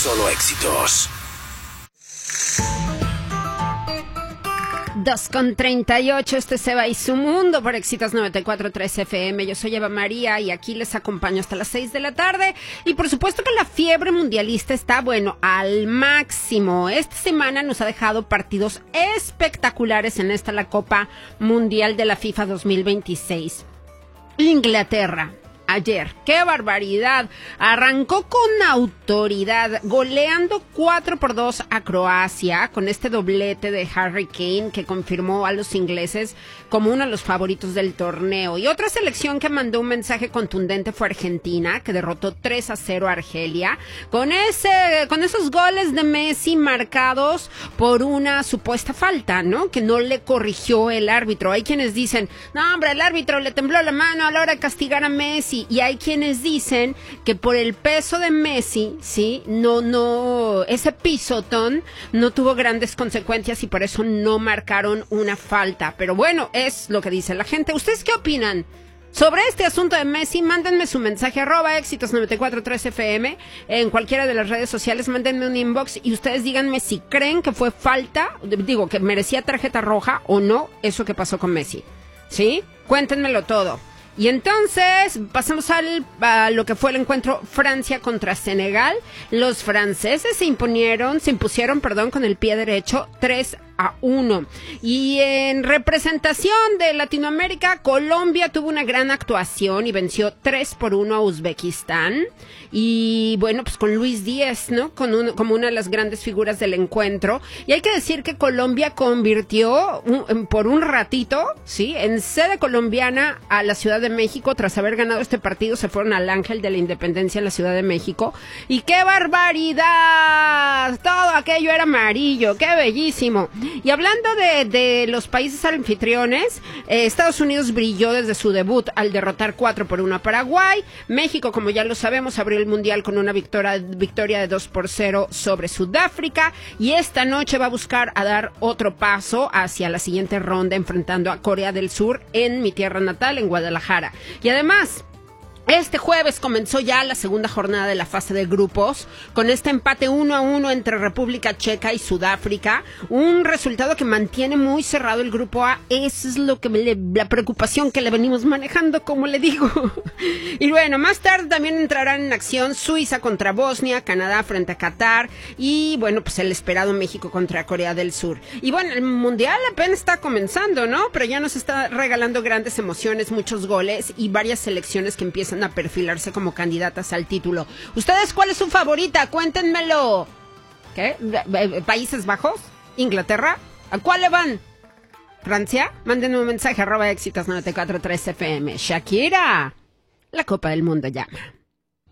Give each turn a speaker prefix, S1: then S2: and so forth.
S1: Solo éxitos.
S2: 2:38, este es Seba y su mundo por Éxitos 94.3 FM. Yo soy Eva María y aquí les acompaño hasta las 6 de la tarde. Y por supuesto que la fiebre mundialista está, bueno, al máximo. Esta semana nos ha dejado partidos espectaculares en la Copa Mundial de la FIFA 2026. Inglaterra. Ayer, ¡qué barbaridad! Arrancó con autoridad, goleando 4-2 a Croacia, con este doblete de Harry Kane que confirmó a los ingleses como uno de los favoritos del torneo. Y otra selección que mandó un mensaje contundente fue Argentina, que derrotó 3-0 a Argelia, con esos goles de Messi marcados por una supuesta falta, ¿no? Que no le corrigió el árbitro. Hay quienes dicen, no hombre, el árbitro le tembló la mano a la hora de castigar a Messi. Y hay quienes dicen que por el peso de Messi, sí, ese pisotón no tuvo grandes consecuencias y por eso no marcaron una falta. Pero bueno, es lo que dice la gente. ¿Ustedes qué opinan sobre este asunto de Messi? Mándenme su mensaje @éxitos 94.3 FM en cualquiera de las redes sociales. Mándenme un inbox y ustedes díganme si creen que fue falta, digo, que merecía tarjeta roja o no eso que pasó con Messi. ¿Sí? Cuéntenmelo todo. Y entonces pasamos a lo que fue el encuentro Francia contra Senegal. Los franceses se impusieron con el pie derecho 3-1. Y en representación de Latinoamérica, Colombia tuvo una gran actuación y venció 3-1 a Uzbekistán. Y bueno, pues con Luis Díaz, ¿no? Como una de las grandes figuras del encuentro. Y hay que decir que Colombia convirtió por un ratito, ¿sí?, en sede colombiana a la Ciudad de México. Tras haber ganado este partido, se fueron al Ángel de la Independencia en la Ciudad de México. ¡Y qué barbaridad! Todo aquello era amarillo, ¡qué bellísimo! Y hablando de los países anfitriones, Estados Unidos brilló desde su debut al derrotar 4-1 a Paraguay. México, como ya lo sabemos, abrió el Mundial con una victoria de 2-0 sobre Sudáfrica. Y esta noche va a buscar a dar otro paso hacia la siguiente ronda, enfrentando a Corea del Sur en mi tierra natal, en Guadalajara. Y además, este jueves comenzó ya la segunda jornada de la fase de grupos, con este empate 1-1 entre República Checa y Sudáfrica, un resultado que mantiene muy cerrado el grupo A. Eso es la preocupación que le venimos manejando, como le digo. Y bueno, más tarde también entrarán en acción Suiza contra Bosnia, Canadá frente a Qatar y bueno, pues el esperado México contra Corea del Sur. Y bueno, el Mundial apenas está comenzando, ¿no? Pero ya nos está regalando grandes emociones, muchos goles y varias selecciones que empiezan a perfilarse como candidatas al título. ¿Ustedes cuál es su favorita? Cuéntenmelo. ¿Qué? ¿Países Bajos? ¿Inglaterra? ¿A cuál le van? ¿Francia? Mándenme un mensaje @éxitos 94.3 FM. Shakira, la Copa del Mundo llama.